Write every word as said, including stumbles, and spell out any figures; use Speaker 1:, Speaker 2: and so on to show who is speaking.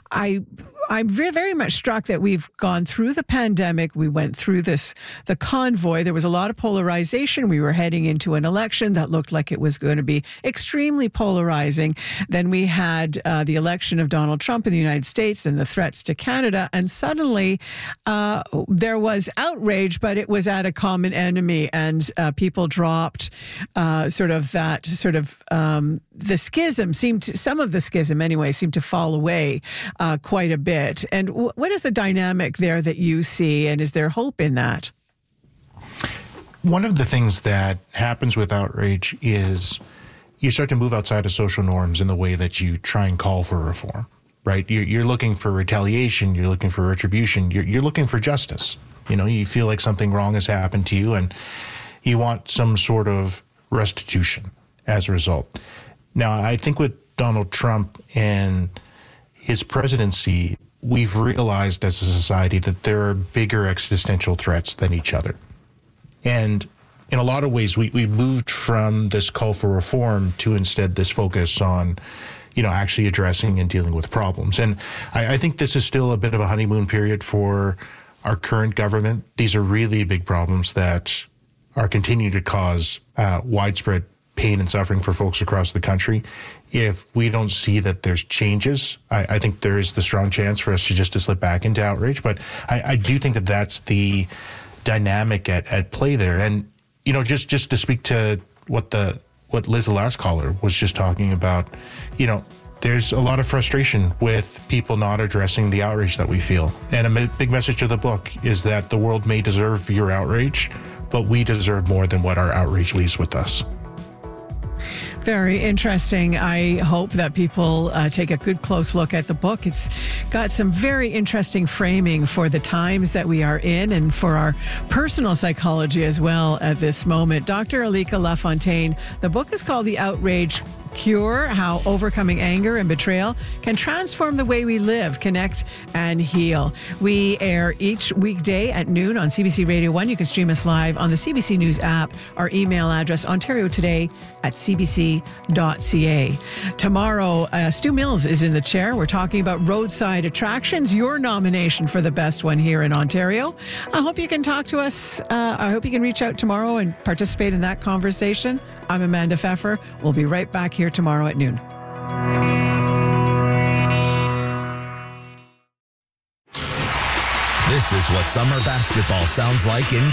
Speaker 1: I I'm very, very much struck that we've gone through the pandemic. We went through this, the convoy. There was a lot of polarization. We were heading into an election that looked like it was going to be extremely polarizing. Then we had uh, the election of Donald Trump in the United States and the threats to Canada. And suddenly uh, there was outrage, but it was at a common enemy. And uh, people dropped uh, sort of that sort of um, the schism seemed to, some of the schism anyway, seemed to fall away uh, quite a bit. And w- what is the dynamic there that you see, and is there hope in that?
Speaker 2: One of the things that happens with outrage is you start to move outside of social norms in the way that you try and call for reform, right? You're, you're looking for retaliation, you're looking for retribution, you're, you're looking for justice. You know, you feel like something wrong has happened to you and you want some sort of restitution as a result. Now, I think with Donald Trump and his presidency, we've realized as a society that there are bigger existential threats than each other. And in a lot of ways, we, we moved from this call for reform to instead this focus on, you know, actually addressing and dealing with problems. And I, I think this is still a bit of a honeymoon period for our current government. These are really big problems that are continuing to cause uh, widespread pain and suffering for folks across the country. If we don't see that there's changes, I, I think there is the strong chance for us to just to slip back into outrage. But I, I do think that that's the dynamic at, at play there. And, you know, just, just to speak to what the what Liz, the last caller, was just talking about, you know, there's a lot of frustration with people not addressing the outrage that we feel. And a big message of the book is that the world may deserve your outrage, but we deserve more than what our outrage leaves with us.
Speaker 1: Very interesting. I hope that people uh, take a good close look at the book. It's got some very interesting framing for the times that we are in and for our personal psychology as well at this moment. Doctor Alika LaFontaine, the book is called The Outrage Cure, How Overcoming Anger and Betrayal Can Transform the Way We Live, Connect, and Heal. We air each weekday at noon on C B C Radio one. You can stream us live on the C B C News app. Our email address, ontario today at c b c dot c a. Tomorrow, uh, Stu Mills is in the chair. We're talking about roadside attractions, your nomination for the best one here in Ontario. I hope you can talk to us. Uh, I hope you can reach out tomorrow and participate in that conversation. I'm Amanda Pfeffer. We'll be right back here tomorrow at noon.
Speaker 3: This is what summer basketball sounds like in